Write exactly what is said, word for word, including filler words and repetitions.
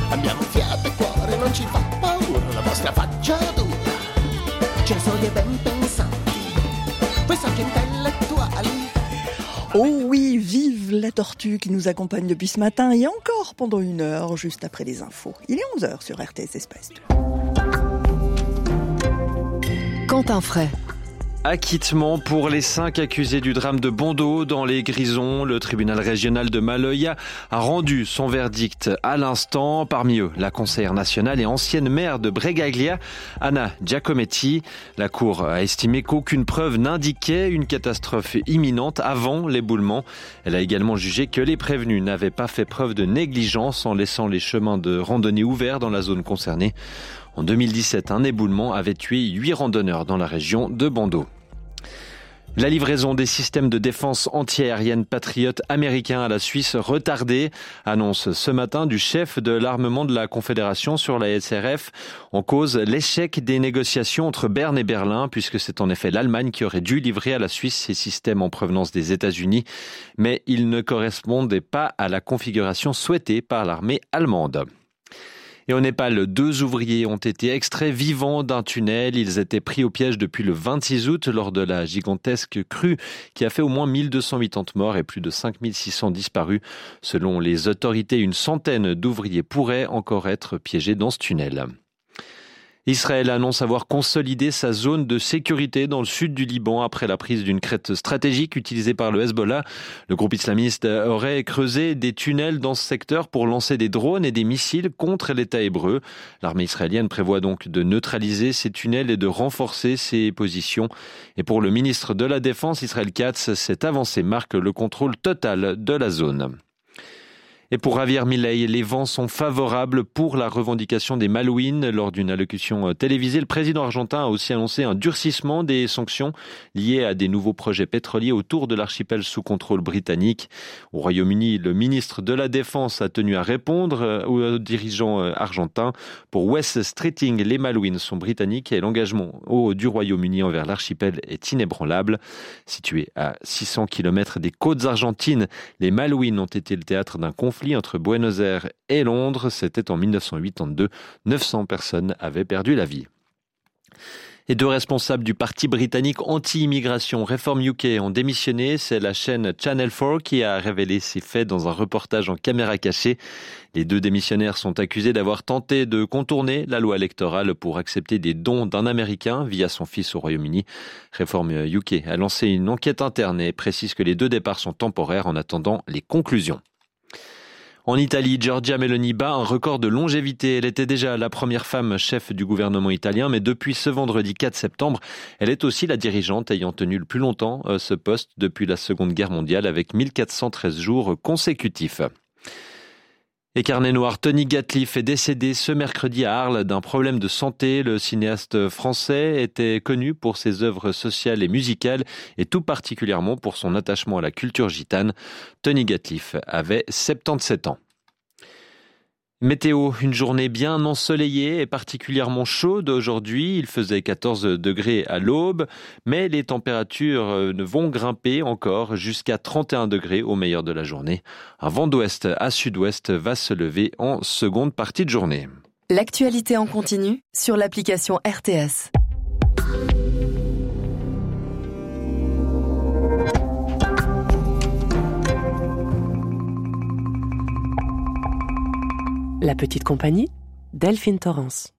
Abbiamo fiato e cuore, non ci fa paura la vostra faccia dura. Ce ne sono dei ben pensanti, voi saggi intellettuali. Oh oui, vive la tortue qui nous accompagne depuis ce matin et encore pendant une heure, juste après les infos. Il est onze heures sur R T S Espace deux. Quentin Fray. Acquittement pour les cinq accusés du drame de Bondos dans les Grisons. Le tribunal régional de Maloya a rendu son verdict à l'instant. Parmi eux, la conseillère nationale et ancienne maire de Bregaglia, Anna Giacometti. La cour a estimé qu'aucune preuve n'indiquait une catastrophe imminente avant l'éboulement. Elle a également jugé que les prévenus n'avaient pas fait preuve de négligence en laissant les chemins de randonnée ouverts dans la zone concernée. En deux mille dix-sept, un éboulement avait tué huit randonneurs dans la région de Bondos. La livraison des systèmes de défense antiaérienne Patriot américains à la Suisse retardée, annonce ce matin du chef de l'armement de la Confédération sur la S R F. En cause, l'échec des négociations entre Berne et Berlin, puisque c'est en effet l'Allemagne qui aurait dû livrer à la Suisse ces systèmes en provenance des États-Unis. Mais ils ne correspondaient pas à la configuration souhaitée par l'armée allemande. Et au Népal, deux ouvriers ont été extraits vivants d'un tunnel. Ils étaient pris au piège depuis le vingt-six août lors de la gigantesque crue qui a fait au moins mille deux cent quatre-vingts morts et plus de cinq mille six cents disparus. Selon les autorités, une centaine d'ouvriers pourraient encore être piégés dans ce tunnel. Israël annonce avoir consolidé sa zone de sécurité dans le sud du Liban après la prise d'une crête stratégique utilisée par le Hezbollah. Le groupe islamiste aurait creusé des tunnels dans ce secteur pour lancer des drones et des missiles contre l'État hébreu. L'armée israélienne prévoit donc de neutraliser ces tunnels et de renforcer ses positions. Et pour le ministre de la Défense, Israël Katz, cette avancée marque le contrôle total de la zone. Et pour Javier Milei, les vents sont favorables pour la revendication des Malouines. Lors d'une allocution télévisée, le président argentin a aussi annoncé un durcissement des sanctions liées à des nouveaux projets pétroliers autour de l'archipel sous contrôle britannique. Au Royaume-Uni, le ministre de la Défense a tenu à répondre aux dirigeants argentins. Pour West Streeting, les Malouines sont britanniques et l'engagement du Royaume-Uni envers l'archipel est inébranlable. Situé à six cents kilomètres des côtes argentines, les Malouines ont été le théâtre d'un conflit entre Buenos Aires et Londres. C'était en mille neuf cent quatre-vingt-deux. neuf cents personnes avaient perdu la vie. Et deux responsables du parti britannique anti-immigration Reform U K ont démissionné. C'est la chaîne Channel quatre qui a révélé ces faits dans un reportage en caméra cachée. Les deux démissionnaires sont accusés d'avoir tenté de contourner la loi électorale pour accepter des dons d'un Américain via son fils au Royaume-Uni. Reform U K a lancé une enquête interne et précise que les deux départs sont temporaires en attendant les conclusions. En Italie, Giorgia Meloni bat un record de longévité. Elle était déjà la première femme chef du gouvernement italien, mais depuis ce vendredi quatre septembre, elle est aussi la dirigeante ayant tenu le plus longtemps ce poste depuis la Seconde Guerre mondiale avec mille quatre cent treize jours consécutifs. Et carnet noir, Tony Gatliff est décédé ce mercredi à Arles d'un problème de santé. Le cinéaste français était connu pour ses œuvres sociales et musicales et tout particulièrement pour son attachement à la culture gitane. Tony Gatliff avait soixante-dix-sept ans. Météo, une journée bien ensoleillée et particulièrement chaude aujourd'hui. Il faisait quatorze degrés à l'aube, mais les températures vont grimper encore jusqu'à trente et un degrés au meilleur de la journée. Un vent d'ouest à sud-ouest va se lever en seconde partie de journée. L'actualité en continu sur l'application R T S. La petite compagnie, Delphine Torrance.